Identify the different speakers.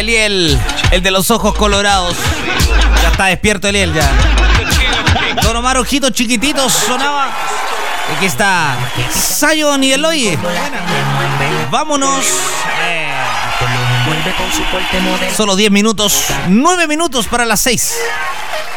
Speaker 1: Eliel, el de los ojos colorados. Ya está despierto Eliel ya. Don Omar Ojitos Chiquititos sonaba. Aquí está Zion y Eloy. Vámonos. Solo 10 minutos. 9 minutos para las 6.